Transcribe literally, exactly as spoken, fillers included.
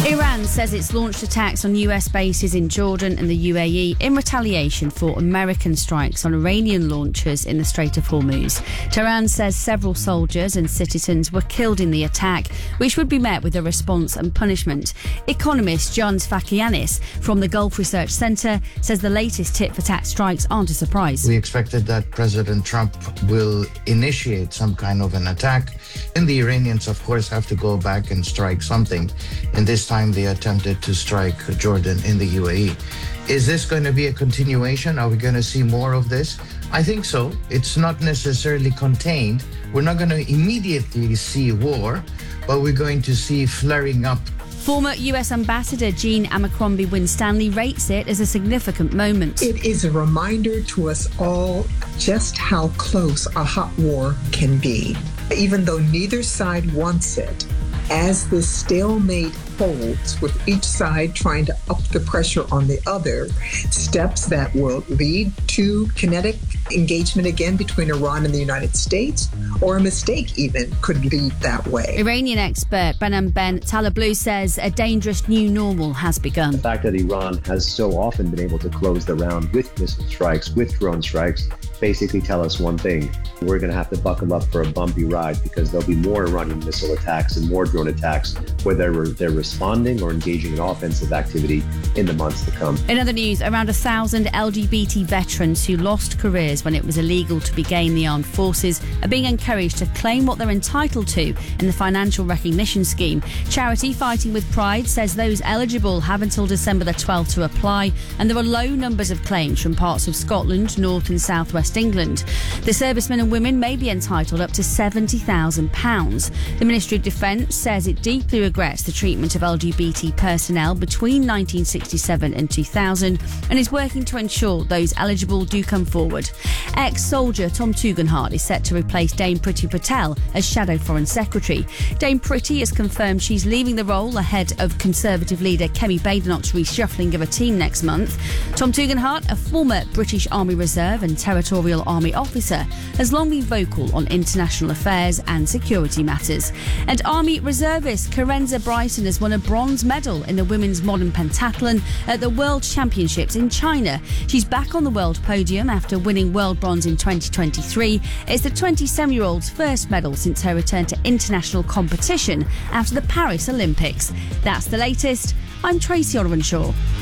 Iran says it's launched attacks on U S bases in Jordan and the U A E in retaliation for American strikes on Iranian launchers in the Strait of Hormuz. Tehran says several soldiers and citizens were killed in the attack, which would be met with a response and punishment. Economist John Sfakianis from the Gulf Research Centre says the latest tit-for-tat strikes aren't a surprise. We expected that President Trump will initiate some kind of an attack, and the Iranians, of course, have to go back and strike something. And this time they attempted to strike Jordan in the U A E. Is this going to be a continuation? Are we going to see more of this? I think so. It's not necessarily contained. We're not going to immediately see war, but we're going to see flaring up. Former U S Ambassador Jean Abercrombie Winstanley rates it as a significant moment. It is a reminder to us all just how close a hot war can be. Even though neither side wants it, as this stalemate holds, with each side trying to up the pressure on the other, steps that will lead to kinetic engagement again between Iran and the United States, or a mistake even could lead that way. Iranian expert Behnam Ben Taleblu says a dangerous new normal has begun. The fact that Iran has so often been able to close the round with missile strikes, with drone strikes, basically tell us one thing. We're going to have to buckle up for a bumpy ride, because there'll be more Iranian missile attacks and more drone attacks, whether they're responding or engaging in offensive activity in the months to come. In other news, around a thousand L G B T veterans who lost careers when it was illegal to begin the armed forces are being encouraged to claim what they're entitled to in the financial recognition scheme. Charity Fighting with Pride says those eligible have until December the twelfth to apply, and there are low numbers of claims from parts of Scotland, North and South West England. The servicemen and women may be entitled up to seventy thousand pounds. The Ministry of Defence says it deeply regrets the treatment of L G B T personnel between nineteen sixty-seven and two thousand and is working to ensure those eligible do come forward. Ex-soldier Tom Tugendhat is set to replace Dame Priti Patel as Shadow Foreign Secretary. Dame Priti has confirmed she's leaving the role ahead of Conservative leader Kemi Badenoch's reshuffling of a team next month. Tom Tugendhat, a former British Army Reserve and Territorial Army officer, has long been vocal on international affairs and security matters. And Army reservist Karenza Bryson has won a bronze medal in the women's modern pentathlon at the World Championships in China. She's back on the world podium after winning world bronze in twenty twenty-three. It's the twenty-seven-year-old's first medal since her return to international competition after the Paris Olympics. That's the latest. I'm Tracy Oliver Shaw.